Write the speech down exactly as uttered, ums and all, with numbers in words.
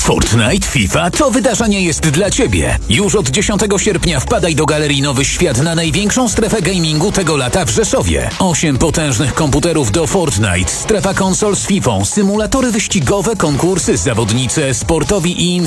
Fortnite, FIFA to wydarzenie jest dla Ciebie. Już od dziesiątego sierpnia wpadaj do Galerii Nowy Świat na największą strefę gamingu tego lata w Rzeszowie. Osiem potężnych komputerów do Fortnite, strefa konsol z FIFA, symulatory wyścigowe, konkursy, zawodnicy, sportowi i